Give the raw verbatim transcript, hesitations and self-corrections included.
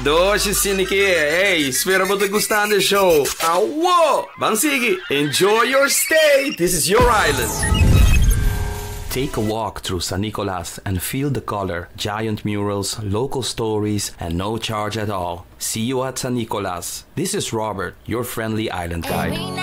Doce Siniki, hey, spero mo te gustando the show. Awo! Bang sige, enjoy your stay. This is your island. Take a walk through San Nicolas and feel the color, giant murals, local stories, and no charge at all. See you at San Nicolas. This is Robert, your friendly island guide.